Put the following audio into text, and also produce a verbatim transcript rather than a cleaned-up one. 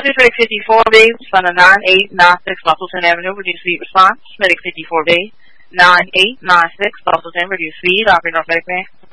Subject Medic fifty-four B, respond to nine eight nine six Bustleton Avenue, reduce speed response. Medic fifty-four B, nine eight nine six Bustleton, reduce speed, operator North Medic Man.